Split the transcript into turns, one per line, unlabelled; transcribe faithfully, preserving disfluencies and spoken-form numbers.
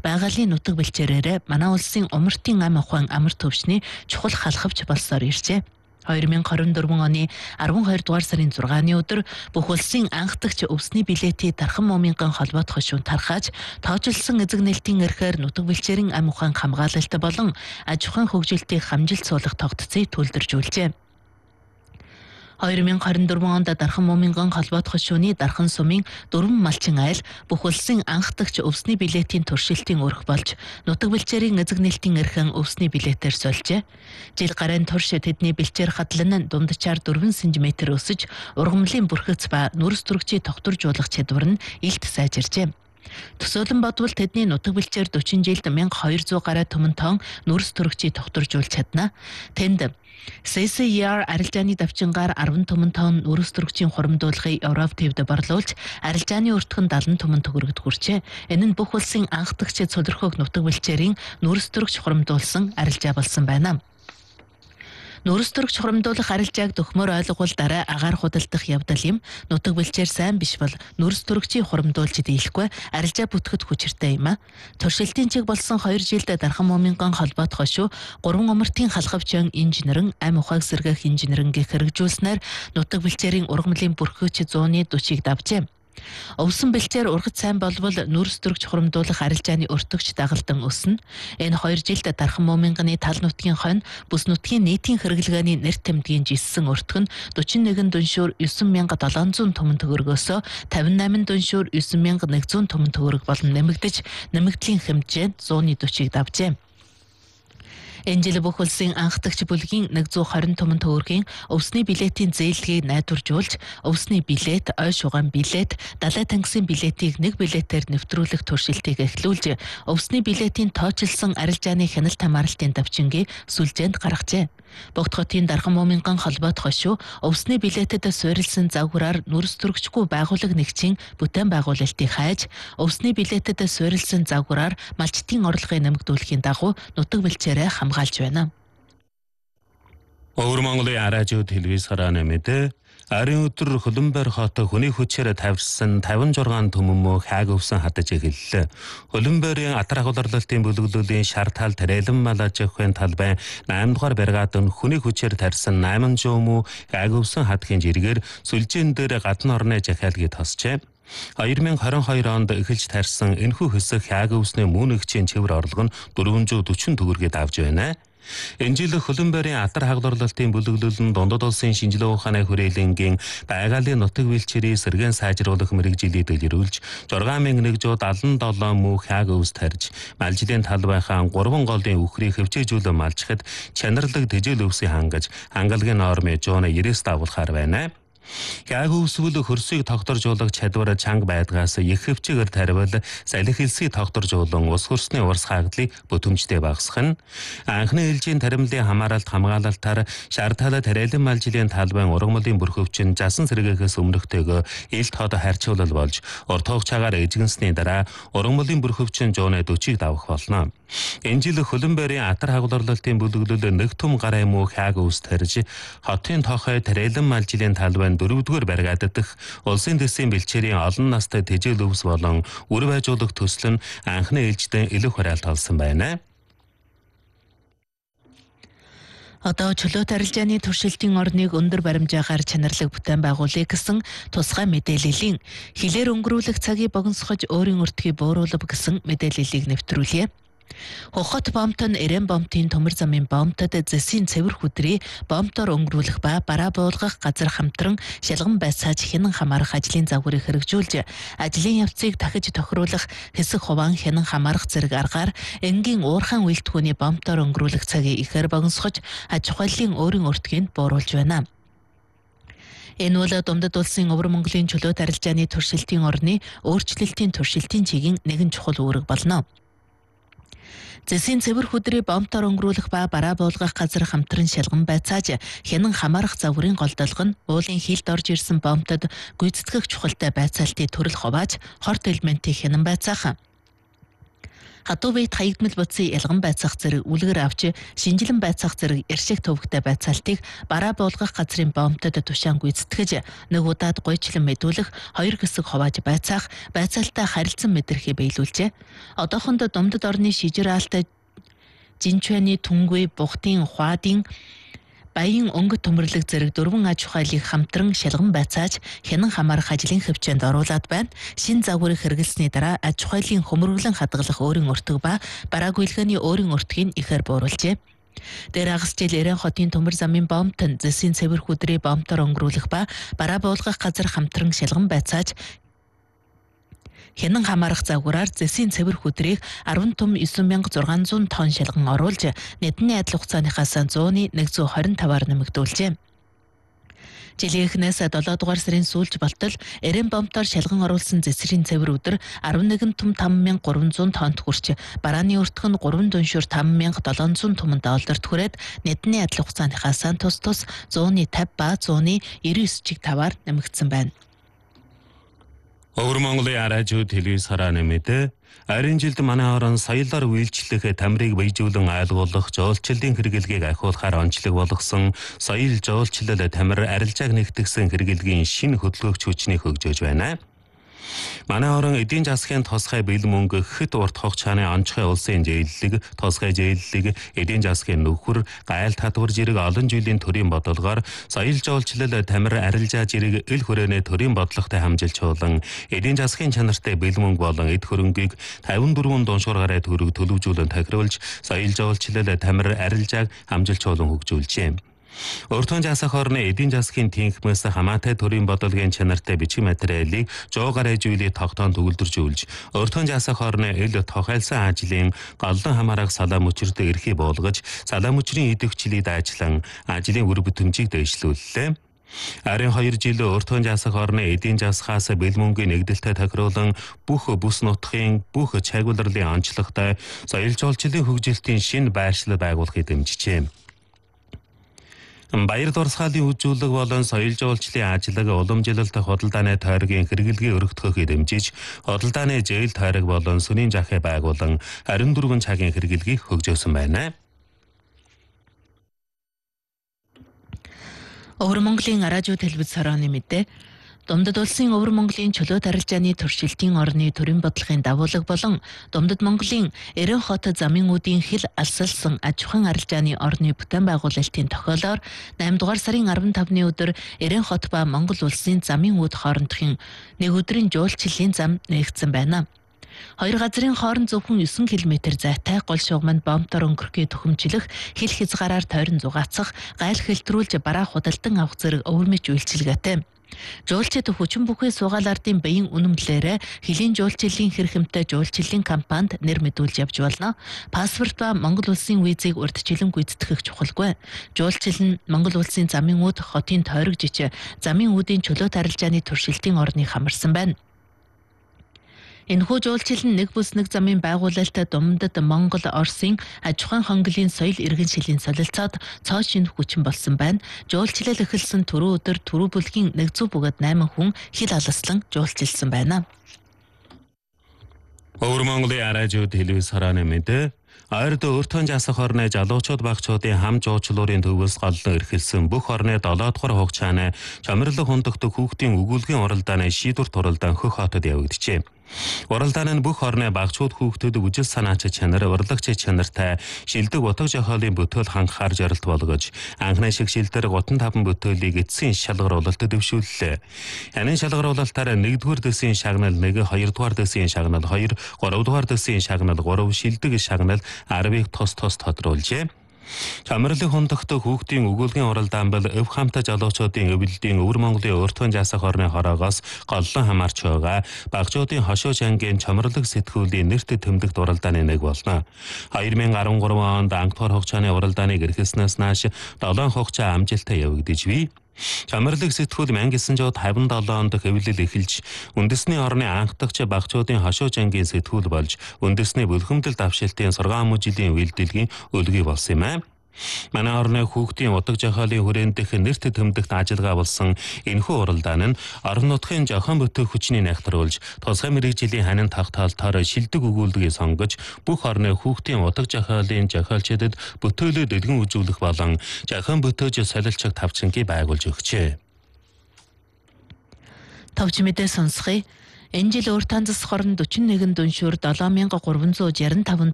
байгалийн нутаг бэлчээрээрээ манай улсын умартын ам ухаан амар төвчний чухал халахвч болсоор иржээ. two thousand twenty-four оны twelve дугаар сарын six-ны өдөр бүх улсын анхдагч өвсний билетийг Дархан Моминган холбоот хошуун тархааж тоочилсон эзэг нээлтийн эрхээр нутаг бэлчээрийн ам ухаан хамгаалалт болон аж ахуйн хөгжилтийг хамжилт суулгах тогтцыг төлөвлөжүүлжээ. two thousand twenty-four онд Дархан Моминган холбоот хошууны Дархан сумын дөрвөн малчин айл бүх улсын анхдагч өвсний билетийн туршилтын өрх болж нутаг бэлчээрийн эзэг нээлтийн эрхэн өвсний билетээр сольжээ. Жил гарааны турш тэдний бэлчээр хадлан дундчаар four сантиметр өсөж ургамлын бүрхэц ба нүрс төрөгчийг тогтворжуулах чадвар нь илт сайжирчээ. Төсөөлөн бодвол тэдний нутаг бэлчээр forty жилд twelve hundred гаруй түмэн тоон нүрс төрөгчийг тогтворжуулж чадна. Тэнд C C E R арилжааны давчингаар ten түмэн тоон нүрс төрөгчийн хуримдуулгыг Европ төвд борлуулж арилжааны өртгөн seventy түмэн төгрөгт хүрчээ. Энэ нь бүх улсын анхдагч цөлөрхөг нутаг бэлчээрийн нүрс төрөгч хуримдуулсан арилжаа болсон байна. Нүрс төрөгч хуримдуулах арилжааг дөхмөр ойлгуул дараа агаар худалдах явдал юм. Нутаг бэлчээр сайн биш бол нүрс төрөгчийг хуримдуулж дийлэхгүй арилжаа бүтгэхэд хүчиртэй юм а. Туршилтын чиг болсон two жилд Дархан Моминган холбоот хошуу гурван умартын халахвчын инженерэн ам ухааг сэргээх инженерэнгийг хэрэгжүүлснээр нутаг бэлчээрийн ургамлын бүрхөч one forty-ыг давжээ. Өвсөн бэлчээр ургац сайн болвол нүрс төрөгч хуримдуулах арилжааны өртөгч дагалдан өснө. Энэ two жилд Дархан Моминганы тал нутгийн хонь бүс нутгийн нийтийн хэрэглгээний нэр тэмдгийн жиссэн өртгөн forty-one дүншүүр nine thousand seven hundred түмэн төгрөгөөс fifty-eight дүншүүр nine thousand one hundred түмэн төгрөг болон нэмэгдэж нэмэгдлийн хэмжээнд one forty-ыг давжээ. Энэ жил бүх улсын анхдагч бүлгийн one hundred twenty түмэн төгрөгийн өвсний билетийн зээлгийг найдваржуулж, өвсний билет, ой шугам билет, далай тангисын билетийг нэг билетээр нэвтрүүлэх туршилтыг эхлүүлж, өвсний билетийн тоочилсон арилжааны хяналт хамгаалалтын давчингийг сүлжээнд гаргажээ. Богд хотын Дархан Моминган холбоот хошуу өвсний билетэд суурилсан загвараар нүрс төрөгчгүй байгууллага нэгжийн бүтээн байгуулалтыг хайж, өвсний билетэд суурилсан загвараар малчтын орлогыг нэмэгдүүлэхийн дагуу нутаг бэлчээрээ хамгаалж байна.
Өвөр Монголын араажууд телевиз харааны мэдээ Арын өдөр Хөлбөмбөр хот хүний хүчээр тавьсан fifty-six түмэн мөн хайг өвсөн хадаж эхэллээ. Хөлбөмбөрийн атар агуулгалтын бүлэглэлийн шар тал тарэлэн мал аж ахуйн талбай eight дугаар бригад нь хүний хүчээр тарьсан eight hundred мөн хайг өвсөн хадхийн жиргээр сүлжээн дээр гадны орны захиалгыг тосчээ. twenty twenty-two онд эхэлж тарьсан энэхүү хэсэг хайг өвсний мөнөгчийн цэвэр орлого нь four hundred forty төгрөгийг авж байна. Энэ жил Хөлбөмбөрийн атар хагуулгалтын бүлэглэл нь дундад улсын шинжилгээ ухааны хүрээлэнгийн байгалийн нутаг бэлчээрийн сэргээн сайжруулах мэргэжилийг дэлгэрүүлж six thousand one hundred seventy-seven мөнх хайг өвс тарьж, малжлын талбайхаа гурван голын үхрийг хөвчөөжүүлэн малчхад чанарлаг тэжээл өвсийг хангаж, хангалагын нормыг one ninety дагуулахаар байна. Яг өвсвөл хөрсийг тогтворжуулах чадвар чанга байдгаас их хөвчөөр таривал салхи хэлсийг тогтворжуулан ус хөрсний урс хаагдлыг бүтэмжтэй багасгах нь. Анхны ээлжийн таримлын хамааралт хамгаалалтаар шаардлагатай тарэлэн малжлын талбайн ургамлын бүрхөвчин жасан сэргээхээс өмнөхтэйгөө ил тод харьцуулал болж урт хугацаагаар эжигнсний дараа ургамлын бүрхөвчин one forty-ыг давах болно. Энэ жил Хөлбөмбөрийн атар хагуулгалтын бүлэглэл нэг түм гараа муу хайг өвс тарьж, хотын тохой тарэлэн малжлын талбайн four дугаар бригад дэх улсын дэсийн бэлчээрийн олон настай тэжээл өвс болон үр байжуулах төсөл нь анхны ээлжтэй илүү хураалт олсон байна. Одоо чөлөөт арилжааны туршилтын орныг өндөр баримжаагаар чанарлаг бүтээн байгуулъя гэсэн тусгай мэдээллийн хилээр өнгөрүүлэх цагийг богиносгож өөрийн өртгийг бууруулав гэсэн мэдээллийг нэвтрүүлье. Хохот бомтон эрэм бомтын төмөр замын бомтод зэсийн цэвэр хүдрий бомтоор өнгөрүүлэх ба бараа буулгах газар хамтран шалган байцааж хянан хамаарах ажлын загварыг хэрэгжүүлж, ажлын явцыг дахиж тохируулах хэсэг хуваан хянан хамаарах зэрэг аргаар энгийн уурхайн үйлдвэрний бомтоор өнгөрүүлэх цагийг ихээр богиносгож, аж ахуйлын өөрийн өртгийг бууруулж байна. Энэ бол дундад улсын Өвөр Монголын чөлөөт арилжааны туршилтын орны өөрчлөлтийн туршилтын чигийн нэгэн чухал үүрэг болно. Зэсийн цэвэр хүдрий бомтоор өнгөрүүлэх ба бараа буулгах газар хамтран шалган байцааж, хянан хамаарах загварын голдолго нь уулын хилд орж ирсэн бомтод гүйцэтгэх чухалтай байцаалтыг төрөл хувааж, хорт элементийг хянан байцаах.
Хатуу бейт хаягдмал бодсын ялган байцаах зэрэг үлгэр авч шинжилэн байцаах зэрэг иршиг төвөгтэй байцаалтыг бараа буулгах газрын бомтод тушаан гүйцэтгэж нэг удаад гойчлон мэдүүлэх, хоёр хэсэг хувааж байцаах, байцаалтаа харилцан мэдрэхийг биелүүлжээ. Одоохондоо Думдад орны шижир аалтай Жинчуаны түнгүй бухтын хуадын баян өнгө төмөрлөг зэрэг дөрвөн аж ахуйлыг хамтран шалган байцааж хянан хамаарах ажлын хөвчөнд оруулаад байна. Шин загварыг хэрэглэсний дараа аж ахуйлын хөмөргөлөн хадгалах өөрийн өртөг ба бараагүйлгээний өөрийн өртгийг ихээр бууруулжээ. Дээр агас жил Эрен хотын төмөр замын бомтон зэсийн цэвэр хүдрээ бомтоор өнгөрүүлэх ба бараа буулгах газар хамтран шалган байцааж хянан хамаарах загвараар зэсийн цэвэр хүдрийг арван том девять thousand six hundred тонн шалган оруулж нийтний адил хугацааныхаас one hundred twenty-five-аар нэмэгдүүлжээ. Жилийн эхнээс долоо дугаар сарын сүүлж болтол Эрен бомтоор шалган оруулсан зэсрийн цэвэр өдөр eleven том five thousand three hundred тоннт хүрч барааны өртөх нь three дүншүр five thousand seven hundred том долларт хүрээд нийтний адил хугацааныхаас тус тус one fifty ба one ninety-nine чиг таваар нэмэгдсэн байна.
Өвөр Монголын араажууд телевиз харааны мэдээ арийн жилд манай орон соёлоор үйлчлэх тамирыг бийжүүлэн айлгуулах жуулчлалын хэрэгэлгийг ахиулахаар онцлог болгосон соёл жуулчлал тамир арилжааг нэгтгэсэн хэрэгэлгийн шинэ хөдөлгөөгч хүчнийг хөгжөөж байна. Манай орон эдийн засгийн тосгой бэлэн мөнгө хэд урт хугацааны онцгой улсын зээллэг, тосгой зээллэг, эдийн засгийн нөхөр, гайл татвар зэрэг олон жилийн төрийн бодлогоор соёл жуулчлал тамир арилжаа зэрэг эл хүрээний төрийн бодлоготой хамжилчуулан эдийн засгийн чанартай бэлэн мөнгө болон эд хөрөнгийг fifty-four дуншуур гаруй төгрөг төлөвжүүлэн тохируулж соёл жуулчлал тамир арилжааг хамжилчуулан хөгжүүлжээ. Өртөн засах орны эдийн засгийн тэнхмээс хамаатай төрийн бодлогын чанартай бичиг материалыг one hundred гаруй жилийн тогтоон төгөлдржүүлж, өртөн засах орны эл тохиолсон ажлын голлон хамаарах салаа мөчөрт эрхий буулгаж, салаа мөчрийн идэвхжлийг даажлан ажлын үр бүтэмжийг дэвшлүүллээ. Арийн two жил өртөн засах орны эдийн засгаас бэлмөнгийн нэгдэлтэй тохируулан бүх бүс нутгийн бүх чагварлалын онцлогтой соёл жуулчлалын хөгжилтийн шинэ байршлал байгуулахыг дэмжижээ. Баяр дурсгалын үзүүлэг болон соёл жуулчлалын ажлыг уламжлалт худалдааны тойргийн хэрэглэгээ өргөдөхөд дэмжиж, худалдааны зээл тойрог болон сүнийн захыг байгуулан twenty-four цагийн хэрэглэгийг хөгжөөсөн байна.
Өвөр Монголын араажуу телевиз харааны мэдээ Думдад улсын Өвөр Монголын чөлөөт арилжааны туршилтын орны төрийн бодлогын дагуулга болон Думдад Монголын Эрен хот замын үүдийн хил алсалсан аж ахуйн арилжааны орны бүтээн байгуулалтын тохиолоор eight дугаар сарын fifteen-ны өдөр Эрен хот ба Монгол улсын замын үүд хоорондохын нэг өдрийн жуулчлалын зам нээгдсэн байна. Хоёр газрын хооронд зөвхөн nine километр зайтай гол шугамд бомтоор өнгөрөхийг төхөмжлөх хил хязгаараар тойрон зугаацах, гайл хэлтрүүлж бараа худалдан авах зэрэг өвөрмөж үйлчилгээтэй. Жуулчид хүчин бүхий суугаал ардын баян үнэмлэлээр хилийн жуулчлалын хэрхэмтэй жуулчлалын кампанид нэр мэдүүлж явж болно. Паспорт ба Монгол улсын визийг урьдчилан гүйцэтгэх чухалгүй. Жуулчлал нь Монгол улсын замын үүд хотын тойрог жиж замын үүдийн чөлөөт арилжааны туршилтын орныг хамарсан байна. Энэхүү жуулчлал нь нэг бүс нэг замын байгуулалт Думдад Монгол Оросын аж ахуйн хонглын соёл иргэн шилийн солилцоод цоо шинэ хүчин болсон байна. Жуулчлал эхэлсэн түрүү өдөр түрүү бүлгийн one hundred eight хүн хил алслан жуулчилсан байна.
Өвөр Монголын араажуу телевиз харааны мэдээ Ойрд өртөн засах орны залуучууд багчуудын хам жуулчлалын төвөөс голлон эрхэлсэн бүх орны seven дугаар хугацааны чамирлаг хундагтаг хүүхдийн өгүүлгийн уралдааны шийдвэр туралдаан хөх хотод явагджээ. Уралдаан нь бүх орны багчууд хүүхдүүд үжил санаач чанар, урлагч чанартай шилдэг утга жохиолын бүтээл хангахаар жаргалт болгож, анхны шиг шилдэр гутан таван бүтээлийг эцсийн шалгаруулалтад дэвшүүллээ. Энэ шалгаруулалтаар нэгдүгээр дэсийн шагнал one, хоёрдугаар дэсийн шагнал two, гуравдугаар дэсийн шагнал three, шилдэг шагнал ten-ыг тус тус тодруулжээ. Чамралын хундагтаг хүүхдийн өгүүлгийн уралдаан бол өв хамтаа залуучуудын өвлөдийн Өвөр Монголын өртөн засах орны хороогоос голлон хамаарч байгаа багчуудын хошууч ангийн чамралаг сэтгүүлийн нэрт тэмдэгт уралдааны нэг болно. twenty thirteen онд ангидугаар хугацааны уралдааныг эрхэлснээс нааш seven хугацаа амжилттай явагдаж бий. Чамралаг сэтгүүл one thousand nine hundred fifty-seven онд хэвлэл эхэлж, үндэсний орны анхдагч багчуудын хошууч ангийн сэтгүүл болж, үндэсний бүлхэмдэл давшилтын six жилийн үйлдэлгийн өлгий болсон юм аа. Манай орны хүүхдийн удаг жахаалын хүрээнд дэх нэрт төмдөгт ажиллагаа болсон энэхүү уралдаан нь орон нутгийн зохион бүтээх хүчний найхтруулж тусгай мэрэгжлийн ханин тогтоолтоор шилдэг өгүүлбэрийг сонгож бүх орны хүүхдийн удаг жахаалын зохиолчдод бүтээлээ дэлгэн үзүүлэх болон зохион бүтээж солилцох тавчингийг байгуулж өгчээ.
Товч мэдээ сонсхий. Энэ жил Урт Танзас хорон forty-one дүншүүр seven thousand three hundred sixty-five